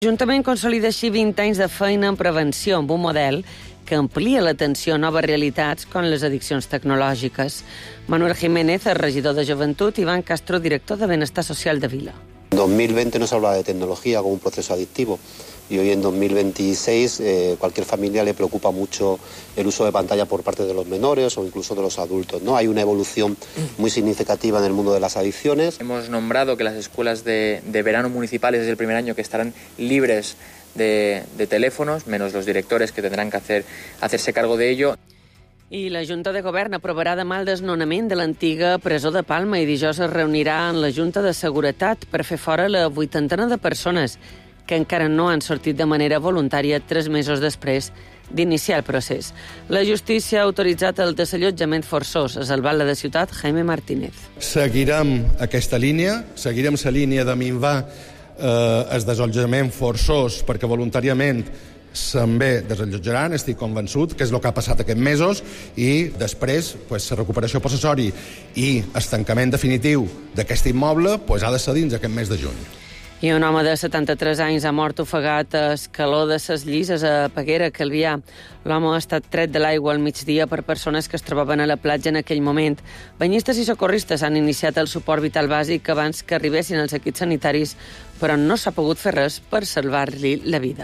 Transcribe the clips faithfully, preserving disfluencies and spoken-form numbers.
L'Ajuntament consolida així vint anys de feina en prevenció amb un model que amplia l'atenció a noves realitats com les addiccions tecnològiques. Manuel Jiménez és regidor de Joventut i Iván Castro, director de Benestar Social de Vila. En dos mil veinte no se hablaba de tecnología como un proceso adictivo y hoy en dos mil veintiséis eh, cualquier familia le preocupa mucho el uso de pantalla por parte de los menores o incluso de los adultos, ¿no? Hay una evolución muy significativa en el mundo de las adicciones. Hemos nombrado que las escuelas de, de verano municipales desde el primer año que estarán libres de, de teléfonos, menos los directores que tendrán que hacer, hacerse cargo de ello. I la Junta de Govern aprovarà demà el desnonament de l'antiga presó de Palma i dijous es reunirà en la Junta de Seguretat per fer fora la vuitantena de persones que encara no han sortit de manera voluntària tres mesos després d'iniciar el procés. La justícia ha autoritzat el desallotjament forçós. És el batlle de Ciutat, Jaime Martínez. Seguirem aquesta línia, seguirem la línia de minvar eh, el desallotjament forçós perquè voluntàriament se'n ve desallotjaran, estic convençut, que és el que ha passat aquests mesos, i després pues, la recuperació possessori i el tancament definitiu d'aquest immoble pues, ha de ser dins aquest mes de juny. I un home de setanta-tres anys ha mort ofegat a escaló de ses Llises a Peguera, Calvià. L'home ha estat tret de l'aigua al migdia per persones que es trobaven a la platja en aquell moment. Banyistes i socorristes han iniciat el suport vital bàsic abans que arribessin els equips sanitaris, però no s'ha pogut fer res per salvar-li la vida.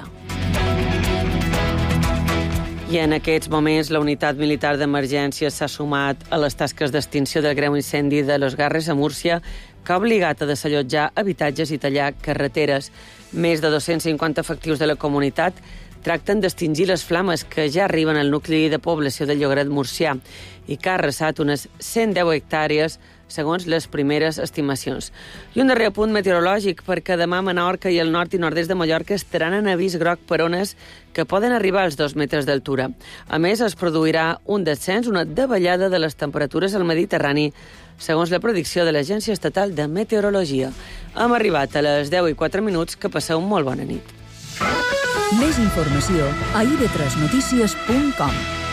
I en aquests moments la unitat militar d'emergència s'ha sumat a les tasques d'extinció del greu incendi de Los Garres a Múrcia, que ha obligat a desallotjar habitatges i tallar carreteres. Més de dos-cents cinquanta efectius de la comunitat tracten d'extingir les flames que ja arriben al nucli de població de Llogaret Murcià i que ha arrasat unes cent deu hectàrees segons les primeres estimacions. I un darrer apunt meteorològic, perquè demà Menorca i el nord i nord-est de Mallorca estaran en avís groc per ones que poden arribar als dos metres d'altura. A més, es produirà un descens, una davallada de les temperatures al Mediterrani, segons la predicció de l'Agència Estatal de Meteorologia. Hem arribat a les deu i quatre minuts, que passeu molt bona nit. Més informació a i de tres notícies punt com.